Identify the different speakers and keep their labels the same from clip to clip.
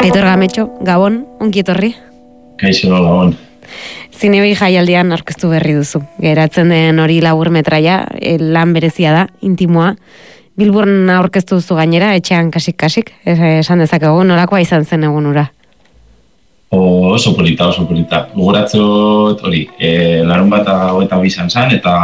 Speaker 1: Aitor Gametxo, Gabon, ongi etorri.
Speaker 2: Kaixo, Gabon.
Speaker 1: Zinebi jaialdian aurkeztu berri duzu. Geratzen den hori laburmetraia, lan berezia da, intimoa. Bilbon aurkeztu duzu gainera, etxean kasik-kasik, esan dezakegu, nolakoa izan zen egun ura?
Speaker 2: Oso polita. Gogoratzot hori, larun bat 22 izan zen, eta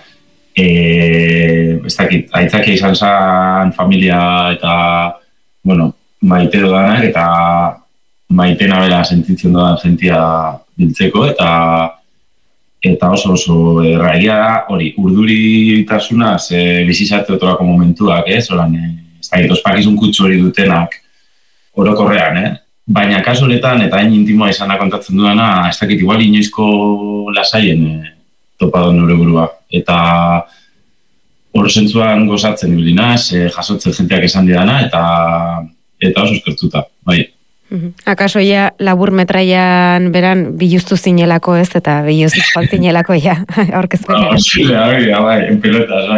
Speaker 2: ez dakit, aitzakia izan zen familia eta, bueno, maite dodanak, eta maitena bera sentitzen dodan jentia biltzeko, eta oso erraia da, hori, urduritasunaz bizizate otorako momentuak, holan, ez dakit, ospakizun kutsu hori dutenak orokorrean, Baina kasu honetan, eta hain intimoa izana kontatzen dudana, ez dakit, igual inoizko lasaien topa da nure burua. Eta hor zentzuan gozatzen ibilinaz, jasotzen jenteak esan didana, eta oso eskertuta, bai.
Speaker 1: Akaso ja laburmetraian beran biluztu zinelako ez, eta biluztu zinelako ja, aurkezpenean.
Speaker 2: Bai, en pelotas,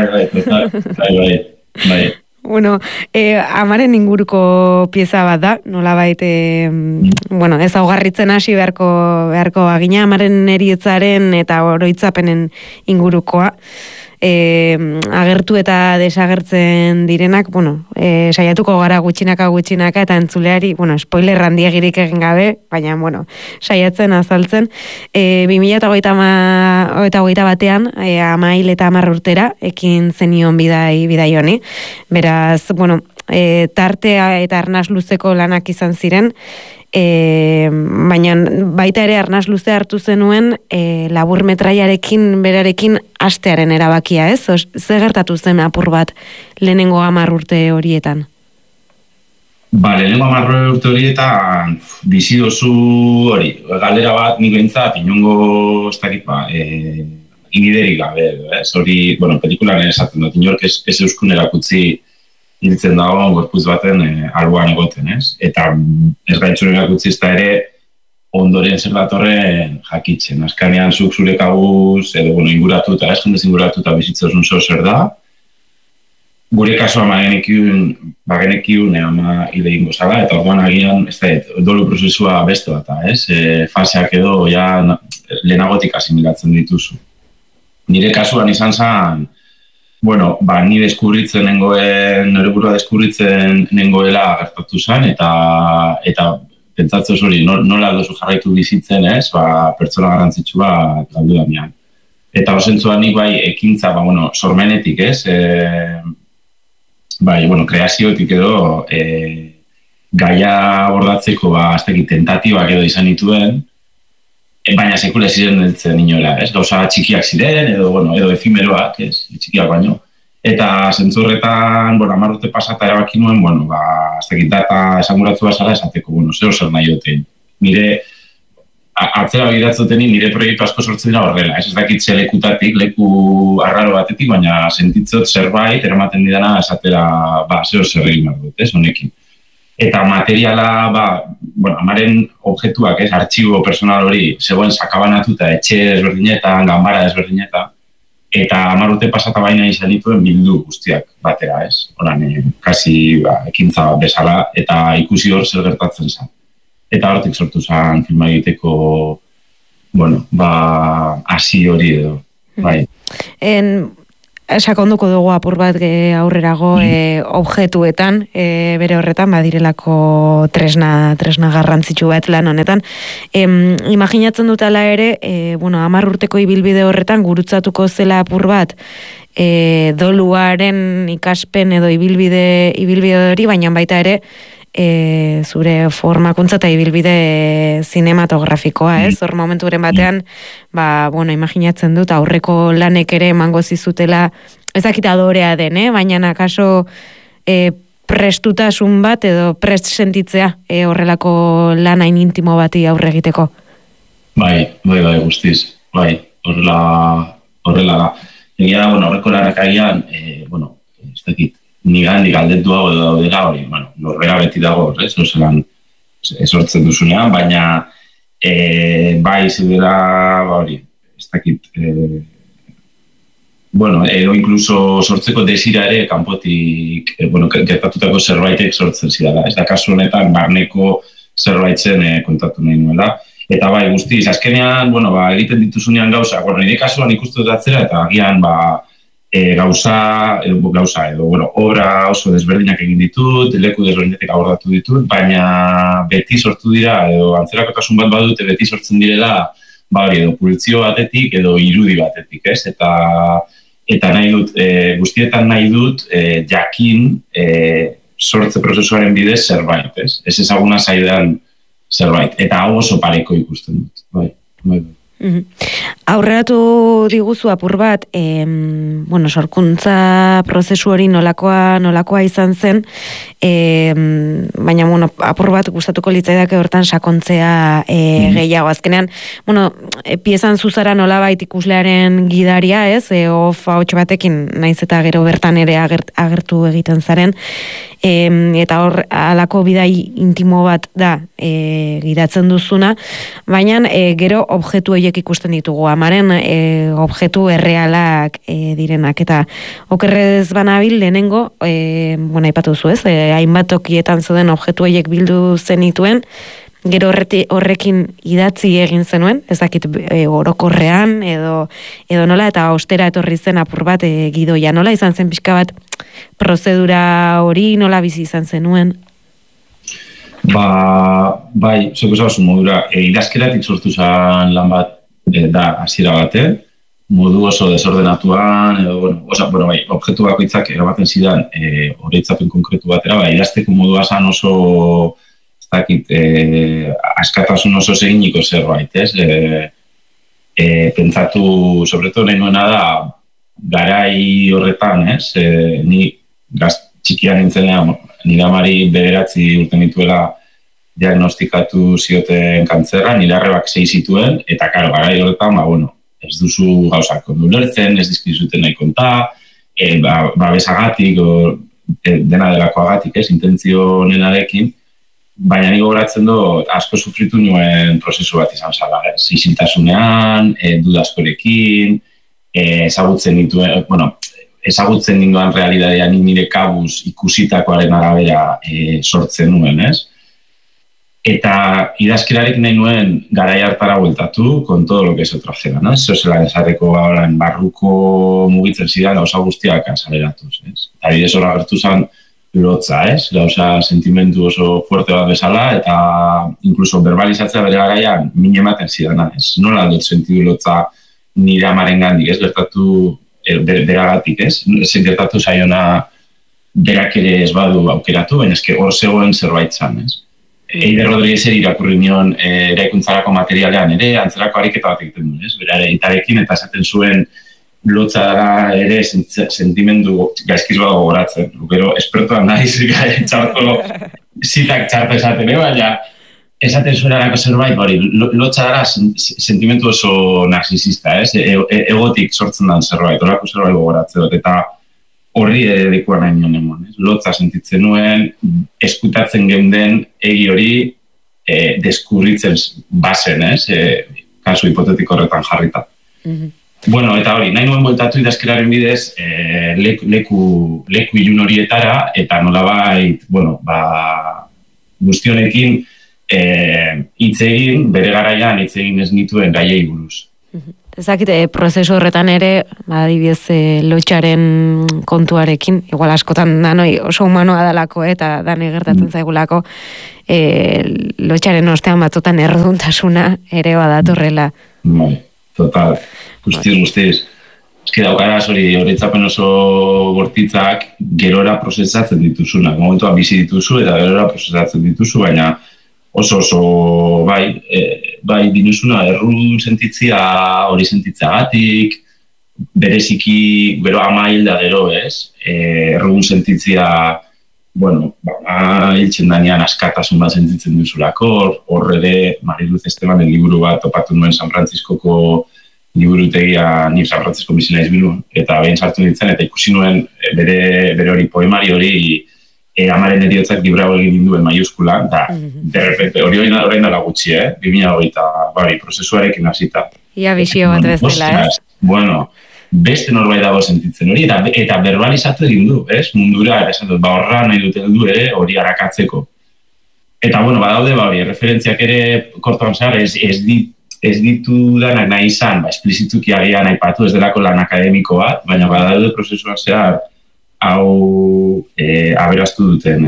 Speaker 2: bai.
Speaker 1: Bueno, amaren inguruko pieza bat da, nolabait, ez augarritzen hasi beharko agina, amaren eriotzaren eta oroitzapenen ingurukoa. Agertu eta desagertzen direnak, saiatuko gara gutxinaka eta entzuleari, spoiler handiegirik egin gabe, baina, saiatzen azaltzen. 2021 batean, amail eta 10 urtera, ekin zenion bidai honi. Beraz, tartea eta arnaz luzeko lanak izan ziren, baina baita ere arnaz luze hartu zenuen laburmetraiarekin berarekin hastearen erabakia, ez? Ze gertatu zen apur bat lehenengo 10 urte horietan?
Speaker 2: Lehenengo 10 urte horietan bizi dozu hori, galdera bat nik behintzat inongo ez dakit iniderik gabe, ez? Hori, pelikulan esaten dut, inork ez euskun erakutzi hiltzen dago gorputz baten alboan egoten, ez? Eta ez gaitxuren erakutzi ezta ere ondoren zer datorren jakitzen. Azkanean zuk zure kabuz, edo inguratuta, ez jendez inguratuta bizitzozun zer da. Gure kasua bagenekiun ama hile ingo zala, eta orduan agian, ez da, dolu prozesua beste bat, ez? Faseak edo ja lehenagotik asimilatzen dituzu. Nire kasuan izan zen, ni deskubritzen nire burua deskubritzen nengoela gertatu zen, eta pentsatzen hori, nola dozu jarraitu bizitzen, ez, pertsona garrantzitsua galdu danean. Eta osentzuan nik ekintza, sormenetik, ez, kreaziotik edo, gaia bordatzeko, tentatibak edo izan dituen, baina sekula ziren eltzen inora, ez? Gauza txikiak ziren, edo efimeroak, ez? Txikiak baino. Eta zentzorretan, 10 urte pasata erabaki nuen, ez dakit data esanguratzu bazala esateko, zer nahi duten. Nire, atzera begiratzoteni, nire proiektu asko sortzen dira horrela, ez dakit zelekutatik, leku arraro batetik, baina sentitzot zerbait, eramaten didana esatera, zer egin behar dut, ez, honekin. Eta materiala, amaren objektuak, artxibo personal hori, zegoen sakabanatuta, etxe desberdinetan, ganbara desberdinetan, eta 10 urte pasata baina izan dituen bildu guztiak batera, ez? Horan, kasi ekintza bezala, eta ikusi hor zer gertatzen zen. Eta hortik sortu zen filma egiteko, hasi hori edo, bai.
Speaker 1: Sakonduko dugu apur bat aurrerago objektuetan, bere horretan badirelako tresna garrantzitsu bat lan honetan. Imaginatzen dut ala ere, 10 urteko ibilbide horretan gurutzatuko zela apur bat doluaren ikaspen edo ibilbide hori, baina baita ere zure formakuntza eta ibilbide zinematografikoa, ez? Hor momenturen batean, imaginatzen dut aurreko lanek ere emango zizutela, ez dakit adorea den, baina akaso prestutasun bat edo prest sentitzea horrelako lan hain intimo bati aurre egiteko.
Speaker 2: Bai, guztiz, horrela da. Egia da, horreko lanak agian, ez dakit, nigandik aldetua daudera hori, norbera beti dago, zelan esortzen duzunean, baina zidera hori, ez dakit, edo inkluso sortzeko desira ere kanpotik, gertatutako zerbaitek sortzen zidala. Ez da kasu honetan, barneko zerbait zen kontatu nahi nuela. Eta bai, guztiz, azkenean, egiten dituzunean gauza, nire kasuan ikustu dut atzera, eta agian, gauza edo, obra oso desberdinak egin ditut, leku desberdinetik abordatu ditut, baina beti sortu dira, edo antzerakotasun bat badute beti sortzen direla, edo pultzio batetik, edo irudi batetik, ez? Eta nahi dut, guztietan nahi dut, jakin sortze prozesuaren bidez zerbait, ez? Ez ezaguna zaidan zerbait, eta hau oso pareko ikusten dut, bai.
Speaker 1: Aurreratu diguzu apur bat, sorkuntza prozesu hori nolakoa izan zen, baina, apur bat gustatuko litzaidake hortan sakontzea gehiago. Azkenean, piezan zuzara nolabait ikuslearen gidaria, ez? Ahots batekin, naiz eta gero bertan ere agertu egiten zaren, eta hor halako bidai intimo bat da gidatzen duzuna, baina gero objektu horiek ikusten ditugu, amaren objektu errealak direnak, eta okerrez banabil lehenengo, aipatu duzu ez, hainbat tokietan zeuden objektu horiek bildu zenituen, gero horrekin idatzi egin zenuen, ez dakit orokorrean edo nola, eta ostera etorri zen apur bat gidoia, nola izan zen pixka bat prozedura hori, nola bizi izan zenuen?
Speaker 2: Bai, zeko zabazu modura, idazkeratik sortu zen lan bat da hasiera bate, modu oso desordenatuan, objektu bakoitzak erabaten zidan oroitzapen konkretu batera, idazteko modua zen oso, ez dakit, askatasun oso seginiko zerbait, ez? Pentsatu, sobreto nahi nuena da, garai horretan, ez? Ni txikian nintzenean, nire amari 9 urte nituela diagnostikatu zioten kantzerra, nire arrebak 6 zituen, eta karo, garai horretan, ez duzu gauzak ulertzen, ez dizkizuten nahi konta, babesagatik, dena delakoagatik, ez, intentzio nenarekin, baina nire gogoratzen du, asko sufritu nuen prozesu bat izan zala, ez, isiltasunean, dudazkorekin, ezagutzen ninduan realitatea nire kabuz ikusitakoaren arabera sortzen nuen, ez? Eta idazkerarekin nahi nuen garai hartara bueltatu, con todo lo que es otra jera, no? Zeo zela esateko barruko mugitzen zidan gauza guztiak azaleratuz, ez? Eta bidez hori agertu zen lotza, ez? Gauza sentimentu oso fuerte bat bezala, eta incluso verbalizatzea bere garaian min ematen zidana, ez? Nola dut sentidu lotza nire amaren gandik, ez? Gertatu beragatik, ez? Zer gertatu zaiona berak ere ez badu aukeratu, baina eske hor zegoen zerbait zan, ez? Eider Rodriguezer irakurri nion eraikuntzarako materialean ere, antzerako ariketa bat egiten duen, ez? Bera itarekin eta esaten zuen lotzara ere sentimendu gaizkiz bat gogoratzen. Gero, espertoan naiz, txarto zitak txarto esaten, baina esaten zuen erako zerbait, lotzara sentimendu oso narcisista, ez? Egotik sortzen den zerbait, horako zerbait gogoratzen dut, eta horri edekua nahi nion emon, lotza sentitzen nuen, eskutatzen geunden egi hori deskurritzen bazen, kasu hipotetiko horretan jarrita. Bueno, eta hori, nahi nuen bueltatu idazkeraren bidez leku ilun horietara, eta nolabait, guztionekin hitz egin, bere garaian hitz egin ez nituen gaiei buruz.
Speaker 1: Ezakite, prozesu horretan ere, adibidez, lotxaren kontuarekin, igual askotan danoi oso humanoa dalako, eta dane gertatzen zaigulako, lotxaren ostean batzutan erroduntasuna ere badatorrela.
Speaker 2: Bai, total, guztiz. Eski daukaraz horitzapen oso bortitzak gerora prozesatzen dituzuna. Momentuan bizi dituzu eta gerora prozesatzen dituzu, baina oso bai dinuzuna errudun sentitzia hori sentitzagatik, bereziki, gero ama hilda gero, ez? Errudun sentitzia, hiltzen danean askatasun bat sentitzen duzulako, hor ere Mariluz Estebanen liburu bat topatu nuen San Frantziskoko liburutegia, ni San Frantzisko bizi naiz Bilbon, eta behin sartu nintzen, eta ikusi nuen bere hori poemari hori amaren eriotzak librago egin duen maiuskula, eta derrepente, hori orain dela gutxi, 2008, prozesuarekin hasita.
Speaker 1: Ia bisio bat bezala, ez?
Speaker 2: Bueno, beste norbait dago sentitzen hori, eta verbalizatu egin du, ez? Mundura, horra nahi dut heldu ere hori arakatzeko. Eta, bueno, badaude, hori, referentziak ere kortoan zehar, ez ditu danak nahi izan, esplizituki agian aipatu ez delako lan akademiko bat, baina badaude prozesuan zehar, hau aberastu duten,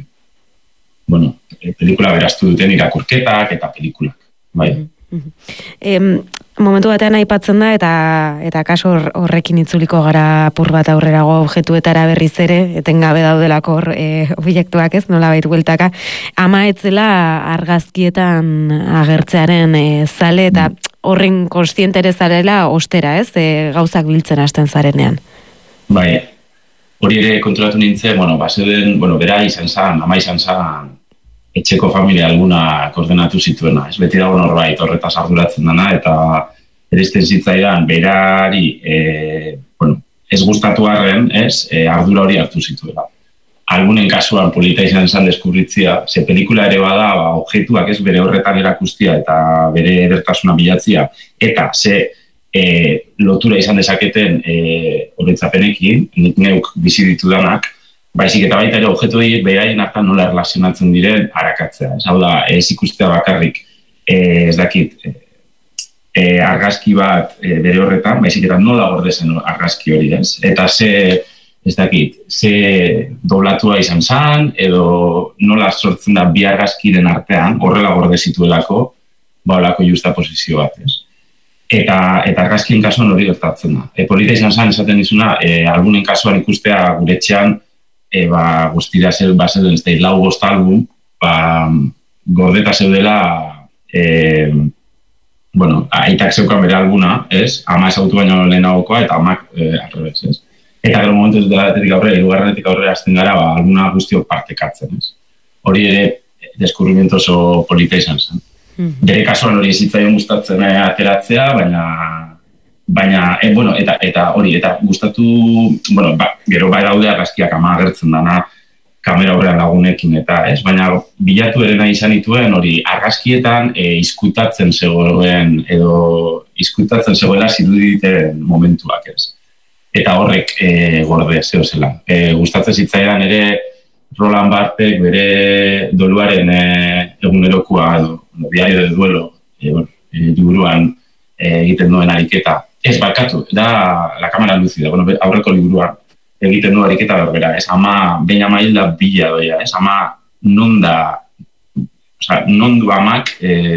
Speaker 2: pelikula aberastu duten irakurketak eta pelikulak, bai.
Speaker 1: Momentu batean aipatzen da eta kaso horrekin itzuliko gara apur bat aurrerago objektuetara berriz ere, etengabe daudelako obiektuak ez, nolabait bueltaka. Ama etzela argazkietan agertzearen zale eta horren kontzientere zarela ostera ez, gauzak biltzen hasten zarenean.
Speaker 2: Bai, hori ere kontrolatu nintzen, bera izan zan, ama izan zan, etxeko familia alguna koordenatu zituena. Ez beti dago norbait horretaz arduratzen dana, eta erizten zitzaidan berari ez gustatu arren, ardura hori hartu zituela. Algunen kasuan polita izan zen deskubritzia, ze pelikula ere bada, objektuak ez bere horretan erakustia eta bere edertasuna bilatzia, eta ze lotura izan dezaketen horretzapenekin, nik neuk bizi ditudanak, baizik eta baita ere objektu horiek beraien hartan nola erlazionatzen diren arakatzea. Hau da, ez ikustea bakarrik, ez dakit, argazki bat bere horretan, baizik eta nola gordezen argazki hori, ez? Eta ez dakit, ze doblatua izan zen, edo nola sortzen da bi argazkiren artean, horrela gorde zituelako, olako justa posizio bat, ez? Eta argazkien kasuan hori gertatzen da. Polita izan zen, esaten dizuna, algunen kasuan ikustea gure etxean, guztira bazeuden ez da, 4-5 album, gordeta zeudela, aitak zeukan bere albuna, ez? Ama ezautu baino lehenagokoa eta amak arrebez, ez? Eta gero momentu delatetik aurre, hirugarrenetik aurre hasten gara, albuna guztiok partekatzen, ez? Hori ere, deskubrimiento oso polita izan zen. Bere kasuan hori zitzaion gustatzen ateratzea, baina, eta hori, eta gustatu, gero bai daude argazkiak ama agertzen dana kamera aurrean lagunekin eta, ez? Baina bilatu ere nahi izan dituen hori argazkietan izkutatzen zegoen, edo izkutatzen zegoela ziruditen momentuak, ez? Eta horrek gorde zeo zela. Gustatzen zitzaidan ere Roland Barthek bere doluaren egunerokua, diario de duelo, liburuan egiten duen ariketa. Ez barkatu, da La Cámara Lúcida, aurreko liburuan egiten du ariketa berbera, ez? Ama, behin ama hilda bila doia, ez? Ama, non du amak,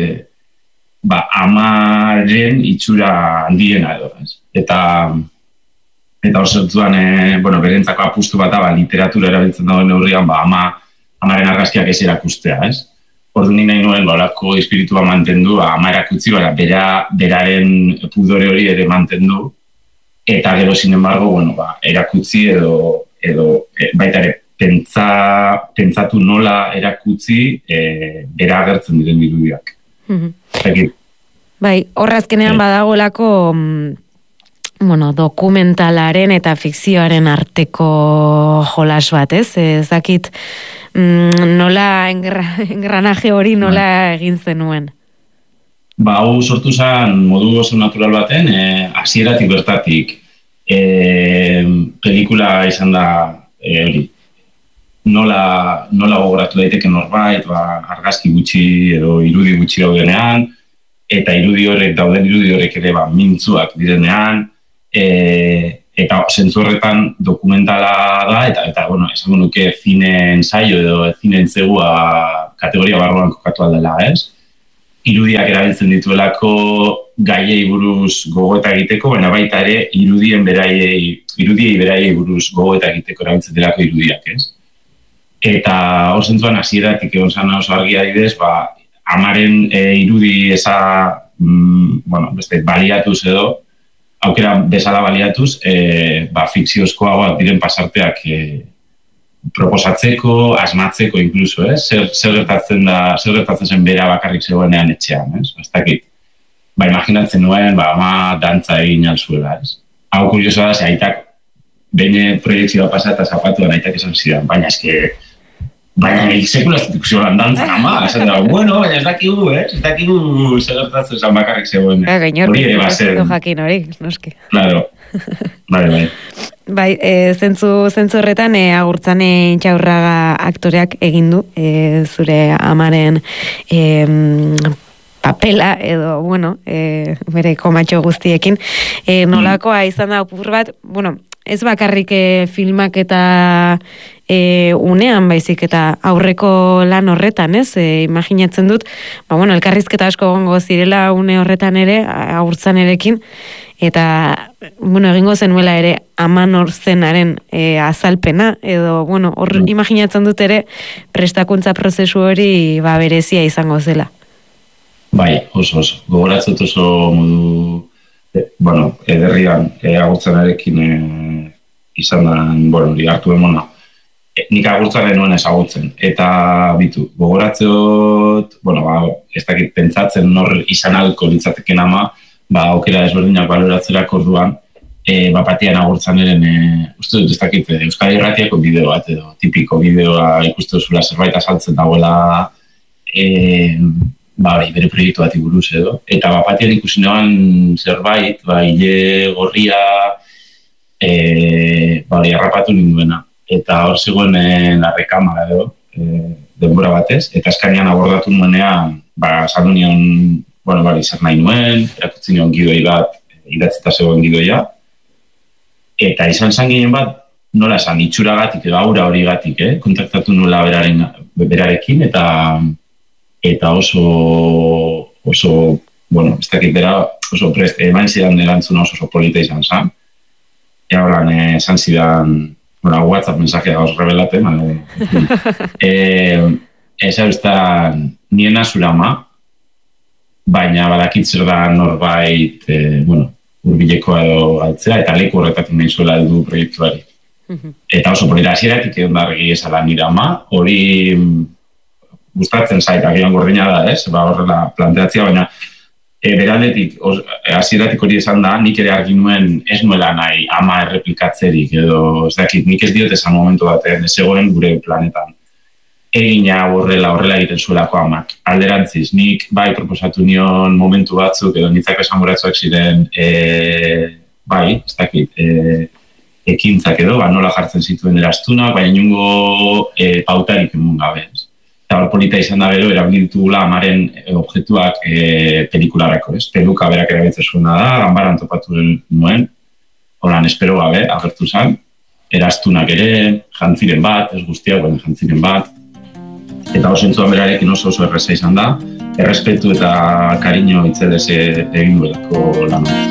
Speaker 2: amaren itxura handiena edo, ez? Eta osortzuan, berentzako apustu bat da, literatura erabiltzen dagoen neurrian, amaren argazkiak ez erakustea, ez? Ordu nahi nuen, olako espiritua mantendu, ama erakutzi, beraren pudore hori ere mantendu, eta gero, sin embargo, erakutzi edo baita ere, pentsatu nola erakutzi, bera agertzen diren irudiak.
Speaker 1: Bai, horrazkenean badagolako, dokumentalaren eta fikzioaren arteko jolas bat, ez? Ez dakit, nola engranaje hori nola egin zenuen?
Speaker 2: Hau sortu zen modu oso natural baten, hasieratik bertatik pelikula izan da hori. Nola gogoratu daiteke norbait, argazki gutxi edo irudi gutxi daudenean, eta dauden irudi horrek ere mintzuak direnean, eta zentzu horretan dokumentala da, eta esango nuke zine ensaio edo zine entzegua kategoria barruan kokatu aldela, ez? Irudiak erabiltzen dituelako gaiei buruz gogoeta egiteko, baina baita ere irudiei beraiei buruz gogoeta egiteko erabiltzen delako irudiak, ez? Eta hor zentzuan hasieratik egon zan oso argia adibidez, amaren irudi eza, baliatuz edo, aukera bezala baliatuz, fikziozkoagoak diren pasarteak proposatzeko, asmatzeko inkluso, zer gertatzen zen bera bakarrik zegoenean etxean, ez? Bastakit. Imaginatzen nuen, ama dantza egin alzuela, ez? Hau kuriosoa da, ze aitak behin proiektzioa pasa eta zapatuan aitak esan zidan, baina sekula instituzioan dantzan ama, esan da, baina ez dakigu, ez dakigu zer gertatzen zen bakarrik zegoenean.
Speaker 1: Hori ere bazen. Jakin hori, noski.
Speaker 2: Claro, bai.
Speaker 1: Bai, zentzu horretan Agurtzane Intxaurraga aktoreak egin du zure amaren papela edo, bueno, bere komatxo guztiekin. Nolakoa izan da opur bat, bueno, ez bakarrik filmak eta unean baizik eta aurreko lan horretan, ez? Imaginatzen dut, bueno, elkarrizketa asko gongo zirela une horretan ere, Agurtzanerekin, eta, bueno, egingo zenuela ere aman hor zenaren azalpena, edo, bueno, hor imaginatzen dut ere prestakuntza prozesu hori berezia izango zela.
Speaker 2: Bai, oso. Gogoratzot oso modu, bueno, ederrian Agurtzanarekin izan da, bueno, hori hartu emona. Nik Agurtzaren nuen ezagutzen. Eta bitu, gogoratzot, bueno, ez dakit pentsatzen nor izan alko litzateken ama, aukera desberdinak baloratzerak orduan, batian Agurtzaneren, uste dut ez dakit, Euskadi Irratiako bideo bat, edo tipiko bideoa ikuste duzula zerbait azaltzen dagoela, bere proiektu bat buruz edo. Eta batian ikusi neban zerbait, hile gorria, harrapatu ninduena. Eta hor zegoen arrekamara edo, denbora batez, eta eskanean abordatu nuenean, saldu nion, zer nahi nuen, erakutzi nion gidoi bat, idatzita zegoen gidoia, eta izan ginen bat, nola esan, itxuragatik edo aura hori gatik, kontaktatu nuela berarekin, eta oso, bueno, ez dakit bera, oso prest, eman zidan erantzuna oso polita izan zen, eta horan, esan zidan, bueno, WhatsApp mensajea gauz rebelate, ez hau niena zurama, baina badakit zer da norbait, hurbilekoa edo galtzea, eta leku horretatik nahi zuela edu proiektuari. Eta oso polita hasieratik egon dargi esala nire ama, hori gustatzen zait, agian gordina da, ez? Horrela planteatzea, baina beraldetik, hasieratik hori esan da, nik ere argi nuen ez nuela nahi ama erreplikatzerik, edo ez dakit, nik ez diot esan momentu batean, ez egoen gure planetan. Egina horrela egiten zuelako amak. Alderantziz, nik bai proposatu nion momentu batzuk, edo nitzak esangoratzuak ziren, ez dakit, ekintzak edo, nola jartzen zituen eraztunak, baina inongo pautarik emun gabe. Eta hor polita izan da gero, erabilitugula amaren objektuak pelikularako, ez? Peluka berak erabiltzen zuena da, ganbaran topatu nuen, horan espero gabe, agertu zen, eraztunak ere, jantziren bat, ez guztiak, baina jantziren bat, eta osentzuan berarekin oso erreza izan da, errespetu eta kariño itzelez egin duelako lan.